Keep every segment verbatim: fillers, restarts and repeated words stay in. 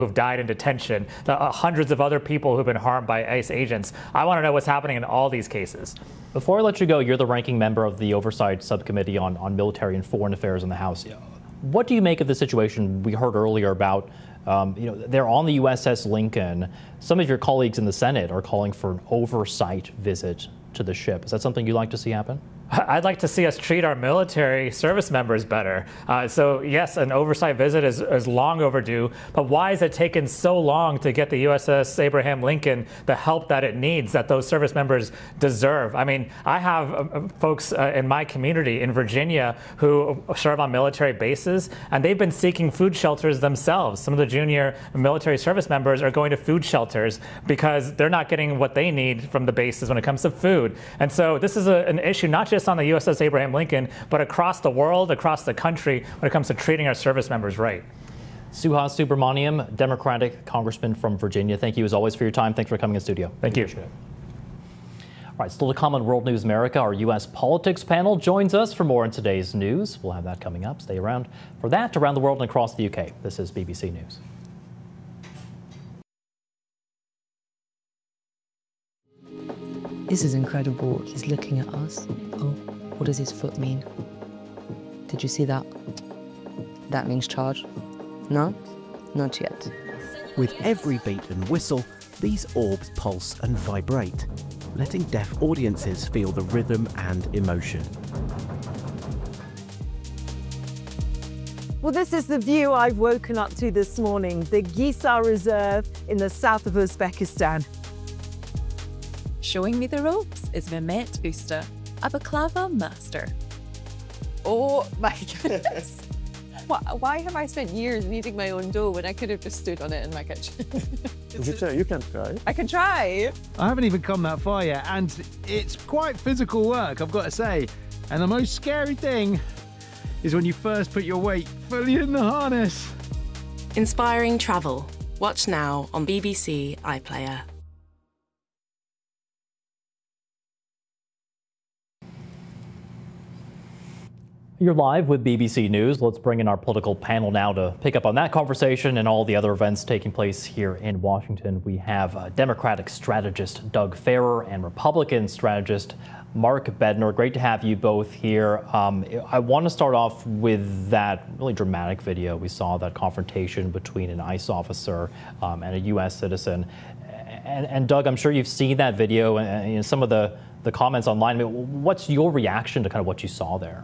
who've died in detention, the uh, hundreds of other people who've been harmed by ICE agents. I want to know what's happening in all these cases. Before I let you go, you're the ranking member of the Oversight Subcommittee on, on Military and Foreign Affairs in the House. What do you make of the situation we heard earlier about, um, you know, they're on the U S S Lincoln. Some of your colleagues in the Senate are calling for an oversight visit to the ship. Is that something you'd like to see happen? I'd like to see us treat our military service members better. Uh, so yes, an oversight visit is, is long overdue, but why has it taken so long to get the U S S Abraham Lincoln the help that it needs, that those service members deserve? I mean, I have uh, folks uh, in my community in Virginia who serve on military bases, and they've been seeking food shelters themselves. Some of the junior military service members are going to food shelters because they're not getting what they need from the bases when it comes to food. And so this is a, an issue not just on the U S S Abraham Lincoln, but across the world, across the country, when it comes to treating our service members right. Suhas Subramaniam, Democratic Congressman from Virginia. Thank you as always for your time. Thanks for coming in studio. Thank you. All right, still to come on World News America, our U S politics panel joins us for more in today's news. We'll have that coming up. Stay around for that. Around the world and across the U K. This is B B C News. This is incredible. He's looking at us. Oh, what does his foot mean? Did you see that? That means charge. No? Not yet. With every beat and whistle, these orbs pulse and vibrate, letting deaf audiences feel the rhythm and emotion. Well, this is the view I've woken up to this morning, the Gisar Reserve in the south of Uzbekistan. Showing me the ropes is Mehmet Usta, a baklava master. Oh my goodness. Why have I spent years kneading my own dough when I could have just stood on it in my kitchen? You can, you can try. I can try. I haven't even come that far yet, and it's quite physical work, I've got to say. And the most scary thing is when you first put your weight fully in the harness. Inspiring travel. Watch now on B B C iPlayer. You're live with B B C News. Let's bring in our political panel now to pick up on that conversation and all the other events taking place here in Washington. We have uh, Democratic strategist Doug Farrer and Republican strategist Mark Bednar. Great to have you both here. Um, I want to start off with that really dramatic video. We saw that confrontation between an ICE officer um, and a U S citizen. And, and Doug, I'm sure you've seen that video and, and you know, some of the, the comments online. I mean, what's your reaction to kind of what you saw there?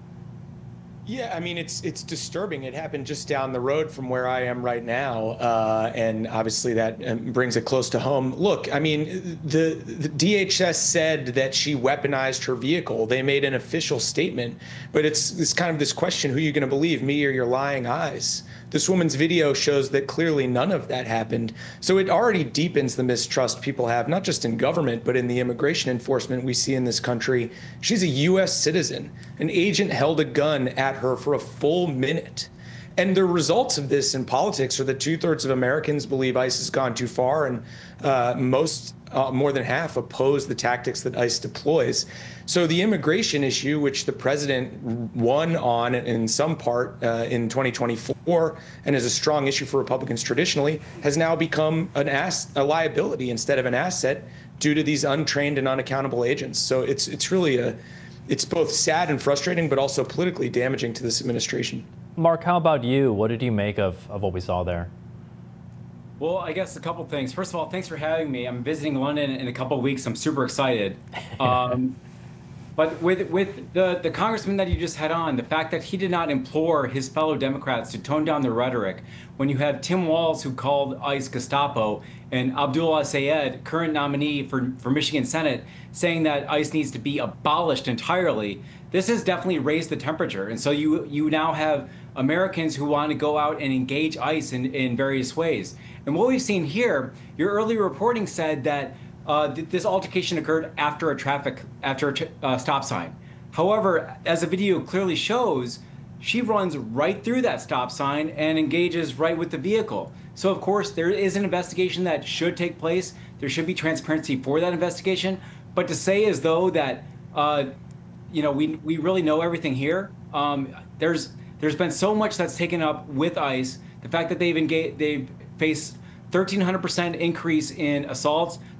Yeah, I mean, it's it's disturbing. It happened just down the road from where I am right now. Uh, and obviously that um, brings it close to home. Look, I mean, the, the D H S said that she weaponized her vehicle. They made an official statement. But it's, it's kind of this question, who are you going to believe, me or your lying eyes? This woman's video shows that clearly none of that happened. So it already deepens the mistrust people have, not just in government, but in the immigration enforcement we see in this country. She's a U S citizen. An agent held a gun at her for a full minute. And the results of this in politics are that two thirds of Americans believe ICE has gone too far, and uh, most, uh, more than half, oppose the tactics that ICE deploys. So the immigration issue, which the president won on in some part uh, in twenty twenty-four and is a strong issue for Republicans traditionally, has now become an ass a liability instead of an asset due to these untrained and unaccountable agents. So it's it's really a it's both sad and frustrating, but also politically damaging to this administration. Mark, how about you? What did you make of, of what we saw there? Well, I guess a couple things. First of all, thanks for having me. I'm visiting London in a couple of weeks. I'm super excited. Um, but with with the, the congressman that you just had on, the fact that he did not implore his fellow Democrats to tone down their rhetoric, when you have Tim Walz, who called ICE Gestapo, and Abdullah Sayed, current nominee for, for Michigan Senate, saying that ICE needs to be abolished entirely, this has definitely raised the temperature. And so you you now have Americans who want to go out and engage ICE in, in various ways. And what we've seen here, your early reporting said that uh, th this altercation occurred after a traffic, after a uh, stop sign. However, as the video clearly shows, she runs right through that stop sign and engages right with the vehicle. So of course, there is an investigation that should take place. There should be transparency for that investigation. But to say as though that, uh, you know, we, we really know everything here, um, there's there's been so much that's taken up with ICE. The fact that they've engaged, they've face thirteen hundred percent increase in assaults.